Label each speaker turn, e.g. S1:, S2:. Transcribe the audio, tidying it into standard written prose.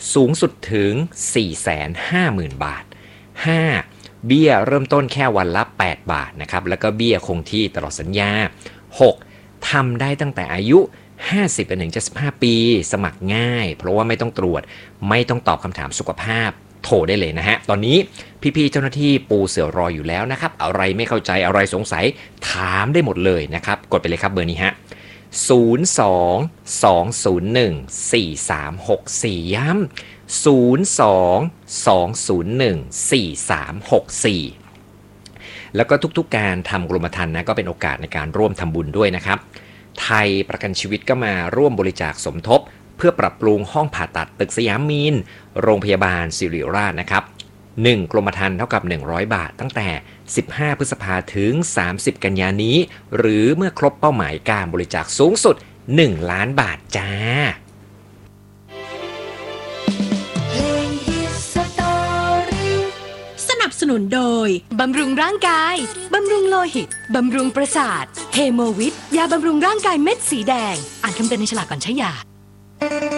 S1: สูงสุดถึง 450,000 บาท 5. เบี้ยเริ่มต้นแค่วันละ8 บาทนะครับแล้วก็เบี้ยคงที่ตลอดสัญญา 6. ทำได้ตั้งแต่อายุ50-75 ปีสมัครง่ายเพราะว่าไม่ต้องตรวจไม่ต้องตอบคำถามสุขภาพโทรได้เลยนะฮะตอนนี้พี่ๆเจ้าหน้าที่ปูเสือรออยู่แล้วนะครับอะไรไม่เข้าใจอะไรสงสัยถามได้หมดเลยนะครับกดไปเลยครับเบอร์นี้ฮะ02-201-4364 ย้ำ02-201-4364 แล้วก็ทุกๆการทำกรมธรรม์นะก็เป็นโอกาสในการร่วมทำบุญด้วยนะครับไทยประกันชีวิตก็มาร่วมบริจาคสมทบเพื่อปรับปรุงห้องผ่าตัดตึกสยามมีนโรงพยาบาลศิริราชนะครับ1กรมธรรม์เท่ากับ100 บาทตั้งแต่15พฤษภาถึง30กันยายนนี้หรือเมื่อครบเป้าหมายการบริจาคสูงสุด1 ล้านบาทจ้า
S2: สนับสนุนโดยบำรุงร่างกายบำรุงโลหิตบำรุงประสาทเฮโมวิทยาบำรุงร่างกายเม็ดสีแดงอ่านคำเตือนในฉลากก่อนใช้ยา